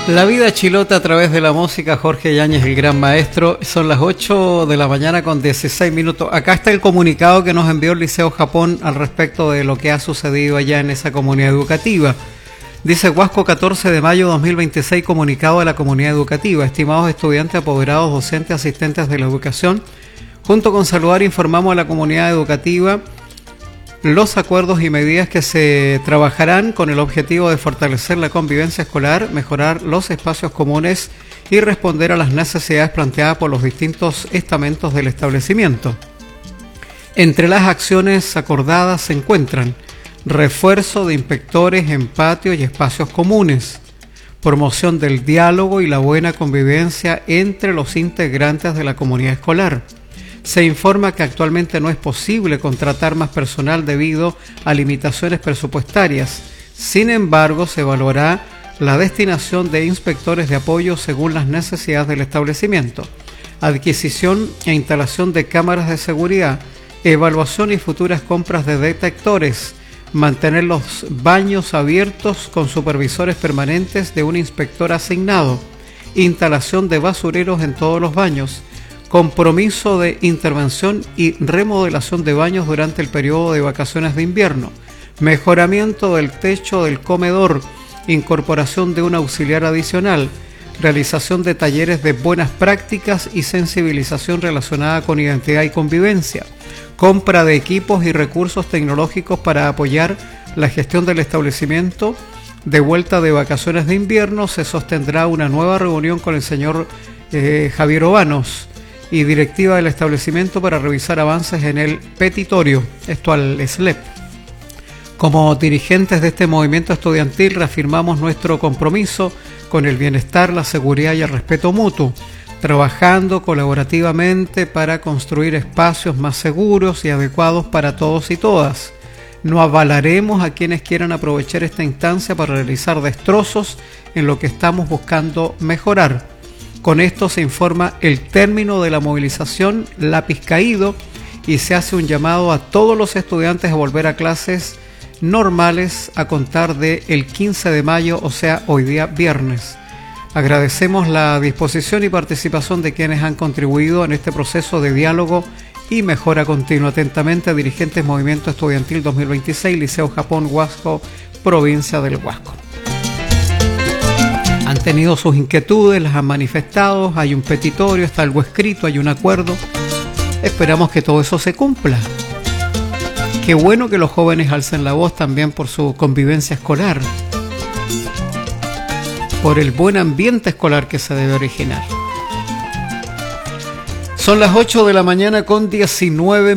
La vida chilota a través de la música, Jorge Yáñez, el gran maestro. Son las 8 de la mañana con 16 minutos. Acá está el comunicado que nos envió el Liceo Japón al respecto de lo que ha sucedido allá en esa comunidad educativa. Dice: Huasco, 14 de mayo 2026, comunicado a la comunidad educativa. Estimados estudiantes, apoderados, docentes, asistentes de la educación, junto con saludar, informamos a la comunidad educativa los acuerdos y medidas que se trabajarán con el objetivo de fortalecer la convivencia escolar, mejorar los espacios comunes y responder a las necesidades planteadas por los distintos estamentos del establecimiento. Entre las acciones acordadas se encuentran refuerzo de inspectores en patios y espacios comunes, promoción del diálogo y la buena convivencia entre los integrantes de la comunidad escolar. Se informa que actualmente no es posible contratar más personal debido a limitaciones presupuestarias. Sin embargo, se evaluará la destinación de inspectores de apoyo según las necesidades del establecimiento. Adquisición e instalación de cámaras de seguridad, evaluación y futuras compras de detectores, mantener los baños abiertos con supervisores permanentes de un inspector asignado, instalación de basureros en todos los baños, compromiso de intervención y remodelación de baños durante el periodo de vacaciones de invierno, mejoramiento del techo del comedor, incorporación de un auxiliar adicional, realización de talleres de buenas prácticas y sensibilización relacionada con identidad y convivencia, compra de equipos y recursos tecnológicos para apoyar la gestión del establecimiento. De vuelta de vacaciones de invierno se sostendrá una nueva reunión con el señor Javier Obanos y directiva del establecimiento para revisar avances en el petitorio, esto al SLEP. Como dirigentes de este movimiento estudiantil reafirmamos nuestro compromiso con el bienestar, la seguridad y el respeto mutuo, trabajando colaborativamente para construir espacios más seguros y adecuados para todos y todas. No avalaremos a quienes quieran aprovechar esta instancia para realizar destrozos en lo que estamos buscando mejorar. Con esto se informa el término de la movilización lápiz caído y se hace un llamado a todos los estudiantes a volver a clases normales a contar del 15 de mayo, o sea, hoy día viernes. Agradecemos la disposición y participación de quienes han contribuido en este proceso de diálogo y mejora continua. Atentamente, dirigentes Movimiento Estudiantil 2026, Liceo Japón, Huasco, provincia del Huasco. Han tenido sus inquietudes, las han manifestado, hay un petitorio, está algo escrito, hay un acuerdo. Esperamos que todo eso se cumpla. Qué bueno que los jóvenes alcen la voz también por su convivencia escolar, por el buen ambiente escolar que se debe originar. Son las 8 de la mañana con 19